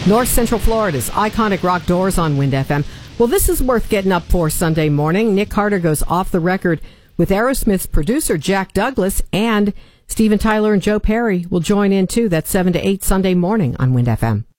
North Central Florida's iconic rock doors on Wind FM. Well, this is worth getting up for Sunday morning. Nick Carter goes off the record with Aerosmith's producer Jack Douglas, and Steven Tyler and Joe Perry will join in too. That's 7 to 8 Sunday morning on Wind FM.